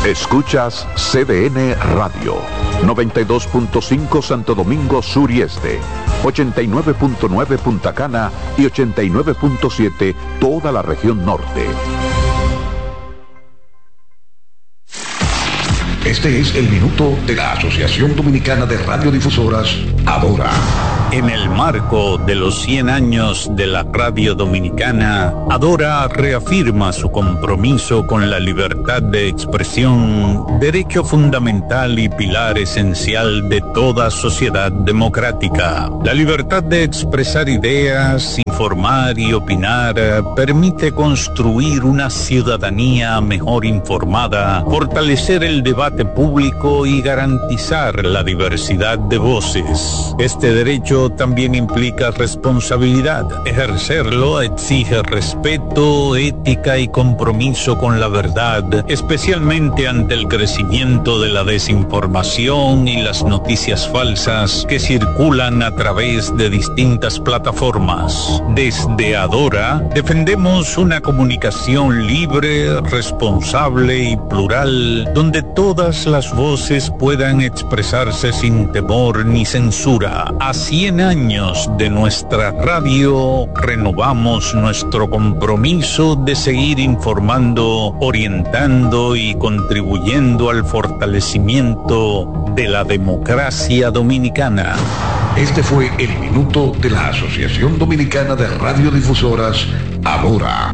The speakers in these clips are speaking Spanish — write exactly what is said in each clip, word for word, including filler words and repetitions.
Escuchas C D N Radio, noventa y dos punto cinco Santo Domingo Sur y Este, ochenta y nueve punto nueve Punta Cana y ochenta y nueve punto siete toda la región norte. Este es el minuto de la Asociación Dominicana de Radiodifusoras, Adora. En el marco de los cien años de la radio dominicana, Adora reafirma su compromiso con la libertad de expresión, derecho fundamental y pilar esencial de toda sociedad democrática. La libertad de expresar ideas, informar y opinar permite construir una ciudadanía mejor informada, fortalecer el debate público y garantizar la diversidad de voces. Este derecho también implica responsabilidad. Ejercerlo exige respeto, ética y compromiso con la verdad, especialmente ante el crecimiento de la desinformación y las noticias falsas que circulan a través de distintas plataformas. Desde Adora, defendemos una comunicación libre, responsable y plural, donde todas las voces puedan expresarse sin temor ni censura. Así cien años de nuestra radio, renovamos nuestro compromiso de seguir informando, orientando y contribuyendo al fortalecimiento de la democracia dominicana. Este fue el minuto de la Asociación Dominicana de Radiodifusoras, Adora.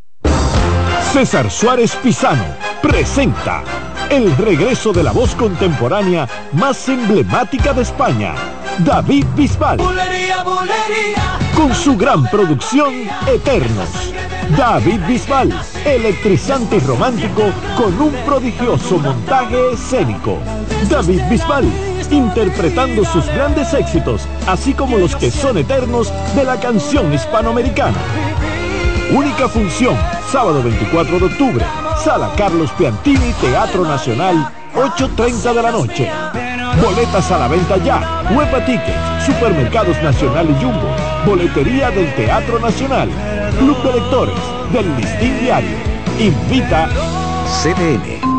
César Suárez Pisano presenta el regreso de la voz contemporánea más emblemática de España, David Bisbal. Bulería, bulería. Con su gran producción Eternos. David Bisbal, electrizante y romántico con un prodigioso montaje escénico. David Bisbal, interpretando sus grandes éxitos, así como los que son eternos de la canción hispanoamericana. Única función, sábado veinticuatro de octubre, Sala Carlos Piantini, Teatro Nacional, ocho treinta de la noche. Boletas a la venta ya. Huepa Tickets, Supermercados Nacional y Jumbo, Boletería del Teatro Nacional, Club de Lectores del Listín Diario. Invita C D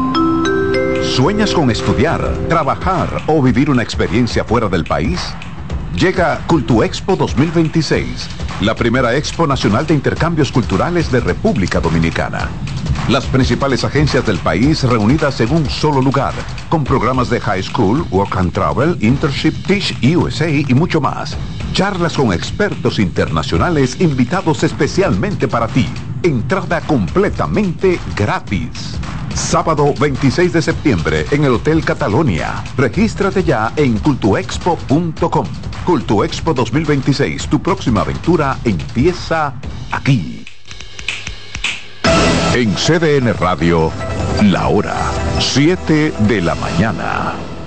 N. ¿Sueñas con estudiar, trabajar o vivir una experiencia fuera del país? Llega Cultuexpo dos mil veintiséis, la primera expo nacional de intercambios culturales de República Dominicana. Las principales agencias del país reunidas en un solo lugar, con programas de high school, work and travel, internship, Teach U S A y mucho más. Charlas con expertos internacionales invitados especialmente para ti. Entrada completamente gratis. Sábado veintiséis de septiembre en el Hotel Catalonia. Regístrate ya en cultuexpo punto com. Cultuexpo dos mil veintiséis, tu próxima aventura empieza aquí. En C D N Radio, la hora siete de la mañana.